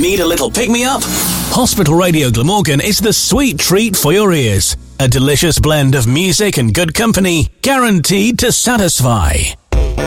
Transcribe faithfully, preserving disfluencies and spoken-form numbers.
Need a little pick-me-up? Hospital Radio Glamorgan is the sweet treat for your ears. A delicious blend of music and good company, guaranteed to satisfy.